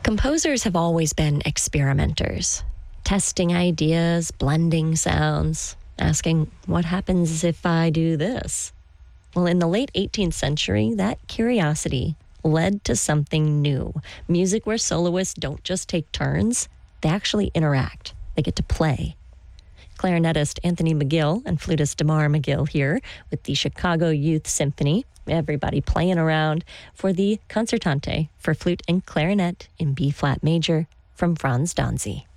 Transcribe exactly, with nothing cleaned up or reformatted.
Composers have always been experimenters, testing ideas, blending sounds, asking, what happens if I do this? Well, in the late eighteenth century, that curiosity led to something new. Music where soloists don't just take turns, they actually interact. They get to play. Clarinetist Anthony McGill and flutist Damar McGill here with the Chicago Youth Symphony. Everybody playing around for the Concertante for flute and clarinet in B-flat major from Franz Danzy.